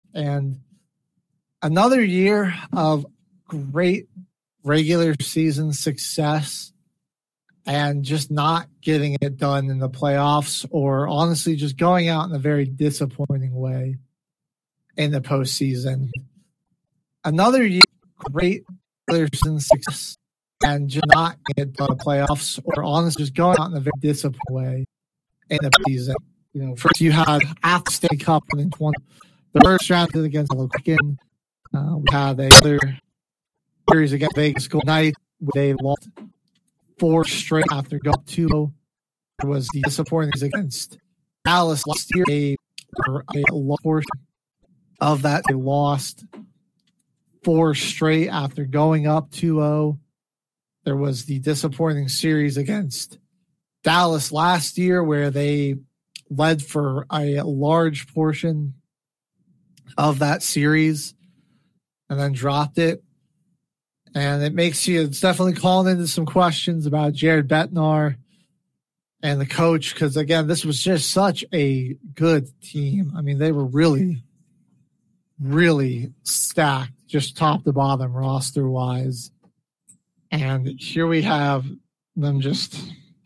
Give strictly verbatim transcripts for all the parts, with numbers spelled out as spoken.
And another year of great regular season success and just not getting it done in the playoffs, or honestly just going out in a very disappointing way in the postseason. Another year of great regular season success and just not getting it done in the playoffs, or honestly just going out in a very disappointing way in the season. You know, first you had after State Cup in twenty, the first round against Logan. Uh, we had another series against Vegas Golden Knights. They lost four straight after going two oh. There was the disappointing against Dallas last year. A, a large portion of that, they lost four straight after going up two oh. There was the disappointing series against Dallas last year where they led for a large portion of that series and then dropped it. And it makes you, it's definitely calling into some questions about Jared Bednar and the coach, because, again, this was just such a good team. I mean, they were really, really stacked, just top to bottom roster-wise. And here we have them just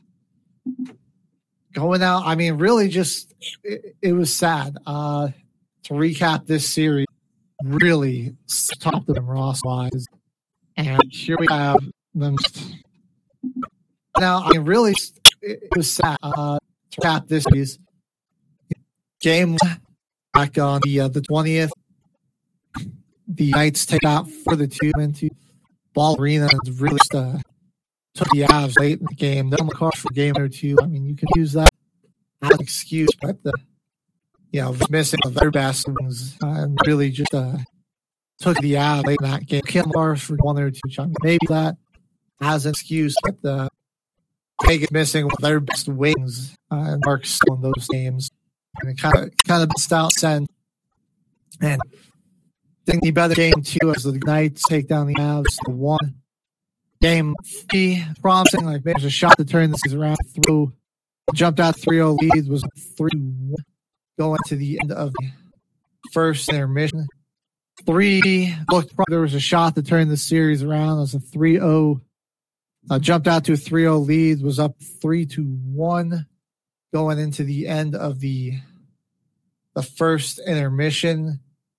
going out. I mean, really just, it, it was sad. Uh, to recap this series, really top to bottom roster-wise. And here we have them. Now, I mean, really, it was sad uh, to wrap this series. Game back on the uh, the twentieth. The Knights take out for the two into Ball Arena and really just, uh, took the Avs late in the game. They're on the course for game or two. I mean, you can use that as an excuse, but the you know missing of their best ones uh, and really just. Uh, Took the Avs late in that game. Kill Mars for one or two. I mean, maybe that as an excuse, but the Vegas missing one of their best wings uh, and Mark still in those games. And it kind of kind of missed out send. And I think the better game too as the Knights take down the Avs to one. Game three, promising, like maybe there's a shot to turn this around through. Jumped out three oh lead, was three one going to the end of the first intermission. Three looked there was a shot to turn the series around. It was a three oh. Uh, jumped out to a three oh lead. Was up three to one going into the end of the the first intermission,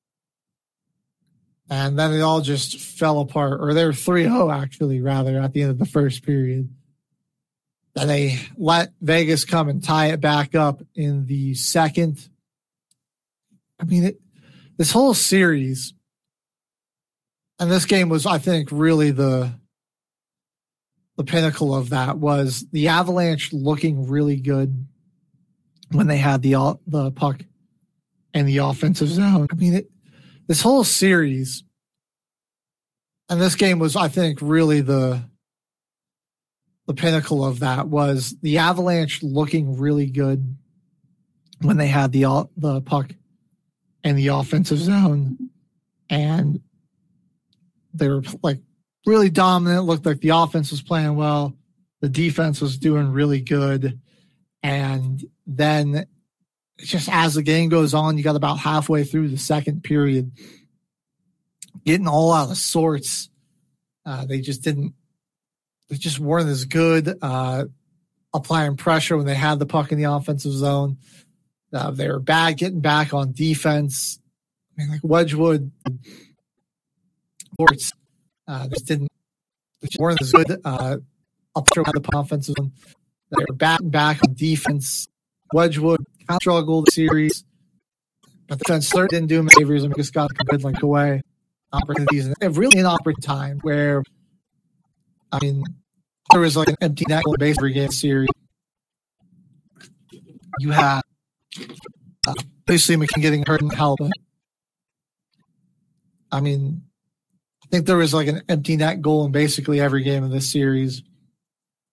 and then it all just fell apart. Or they were three oh actually, rather at the end of the first period. Then they let Vegas come and tie it back up in the second. I mean it. This whole series, and this game was, I think, really the the pinnacle of that, was the Avalanche looking really good when they had the the puck and the offensive zone. I mean, it, this whole series, and this game was, I think, really the the pinnacle of that, was the Avalanche looking really good when they had the the puck and the offensive zone, and they were like really dominant. Looked like the offense was playing well. The defense was doing really good. And then just as the game goes on, you got about halfway through the second period, getting all out of sorts. Uh, they just didn't, they just weren't as good uh, applying pressure when they had the puck in the offensive zone. Uh, they were bad getting back on defense. I mean, like Wedgwood, sports, uh, just didn't, they just weren't as good uh, up through the offensive zone. They were bad getting back on defense. Wedgwood kind of struggled the series, but the defense certainly didn't do him favors and just got a good like away opportunities. And really an opportune time where, I mean, there was like an empty net goal base every game series. You had Uh, basically, McKinnon getting hurt and help. I mean, I think there was like an empty net goal in basically every game of this series.